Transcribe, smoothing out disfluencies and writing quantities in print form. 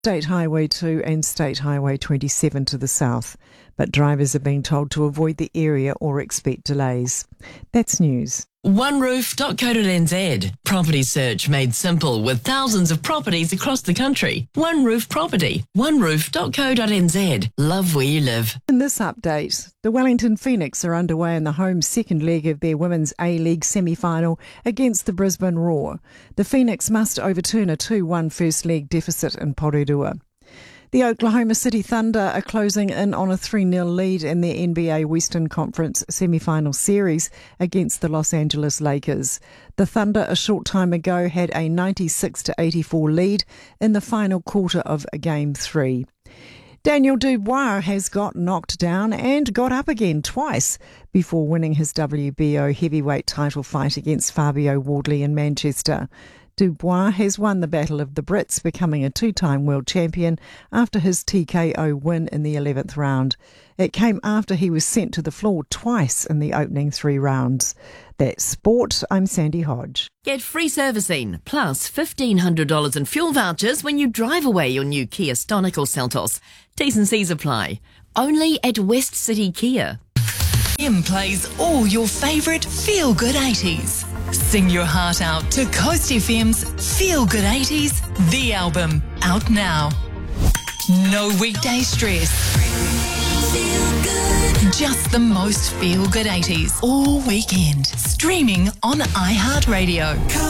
State Highway 2 and State Highway 27 to the south, but drivers are being told to avoid the area or expect delays. That's news. OneRoof.co.nz. Property search made simple with thousands of properties across the country. One Roof Property. OneRoof.co.nz. Love where you live. In this update, the Wellington Phoenix are underway in the home second leg of their Women's A-League semi-final against the Brisbane Roar. The Phoenix must overturn a 2-1 first leg deficit in Porirua. The Oklahoma City Thunder are closing in on a 3-0 lead in their NBA Western Conference semi-final series against the Los Angeles Lakers. The Thunder a short time ago had a 96-84 lead in the final quarter of Game 3. Daniel Dubois has got knocked down and got up again twice before winning his WBO heavyweight title fight against Fabio Wardley in Manchester. Dubois has won the Battle of the Brits, becoming a 2-time world champion after his TKO win in the 11th round. It came after he was sent to the floor twice in the opening 3 rounds. That's sport. I'm Sandy Hodge. Get free servicing plus $1,500 in fuel vouchers when you drive away your new Kia Stonic or Seltos. T's and C's apply. Only at West City Kia. M plays all your favourite feel-good 80s. Sing your heart out to Coast FM's Feel Good 80s, the album, out now. No weekday stress. Just the most feel-good 80s all weekend. Streaming on iHeartRadio.